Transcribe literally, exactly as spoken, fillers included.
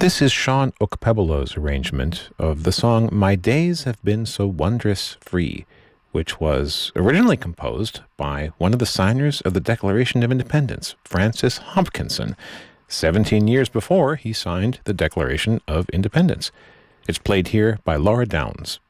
This is Sean Okpebolo's arrangement of the song My Days Have Been So Wondrous Free, which was originally composed by one of the signers of the Declaration of Independence, Francis Hopkinson, seventeen years before he signed the Declaration of Independence. It's played here by Laura Downs.